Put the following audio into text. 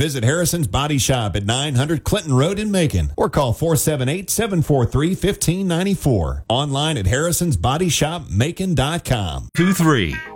Visit Harrison's Body Shop at 900 Clinton Road in Macon or call 478-743-1594. Online at harrisonsbodyshopmacon.com. 23.